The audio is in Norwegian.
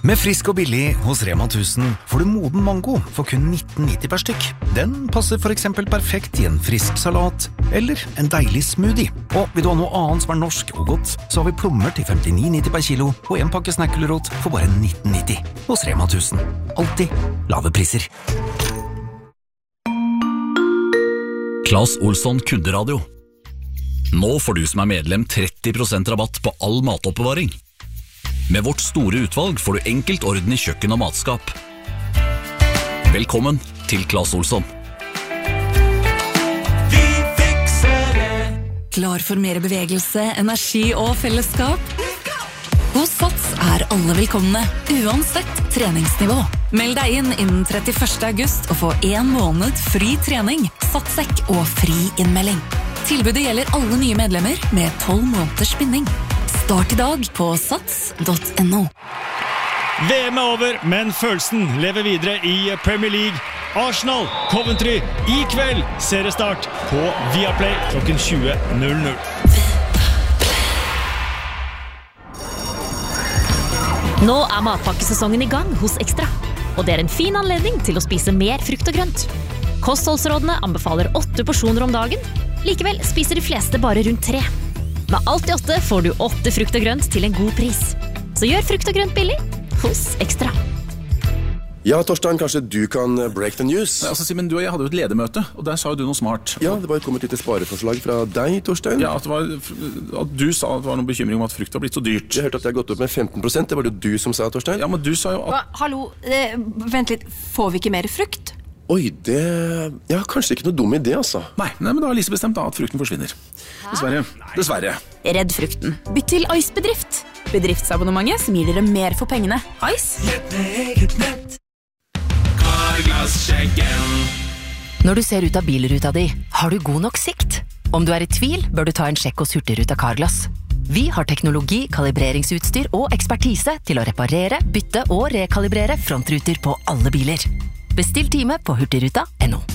Med frisk og billig hos Rema 1000 får du moden mango for kun 19,90 per stykk. Den passer for eksempel perfekt i en frisk salat eller en deilig smoothie. Og vil du ha noe annet som norsk og godt, så har vi plommer til 59,90 per kilo og en pakke snackulrot for bare 19,90 hos Rema 1000. Alltid lave priser. Claes Olsson Kunderadio. Nå får du som medlem 30% rabatt på all matoppbevaring. Med vårt store utvalg får du enkelt orden i kjøkken og matskap. Velkommen til Claes Olsson. Vi fikser det. Klar for mer bevegelse, energi og fellesskap? Hos Sats alle velkomne, uansett treningsnivå. Meld deg inn innen 31. august og få 1 måned fri trening, satssekk og fri innmelding. Tilbudet gjelder alle nye medlemmer med 12 måneders binding. Start i dag på sats.no. VM over, men følelsen lever videre i Premier League. Arsenal, Coventry, i kveld seriestart på Viaplay klokken 20:00. Nå matpakkesesongen i gang hos Extra, og det en fin anledning til å spise mer frukt og grønt. Kostholdsrådene anbefaler 8 porsjoner om dagen, likevel spiser de fleste bare rundt 3. Med alt i 8 får du 8 frukt og grønt til en god pris. Så gjør frukt og grønt billig hos Extra. Ja, Torstein, kanskje du kan break the news? Nei, altså, Simen, du og jeg hadde jo et ledermøte, og der sa jo du noe smart. Ja, det bare kom et lite spareforslag fra deg, Torstein. Ja, at du sa at det var noen bekymring om at frukt var blitt så dyrt. Jeg hørte at det har gått opp med 15%, det var det jo du som sa, Torstein. Ja, men du sa jo at... Hallo, vent litt, får vi ikke mer frukt? Oi, det... Ja, kanskje ikke noe dum idé, altså. Nei, men da har Lise bestemt da at frukten forsvinner. Dessverre. Redd frukten. Bytt til Ice-bedrift. Bedriftsabonnementet som gir dere mer for pengene. Ice. Når du ser ut av bilruta di, har du god nok sikt? Om du i tvil, bør du ta en sjekk hos Hurtigruta Carglass. Vi har teknologi, kalibreringsutstyr og ekspertise til å reparere, bytte og rekalibrere frontruter på alle biler. Bestill time på hurtigruta.no.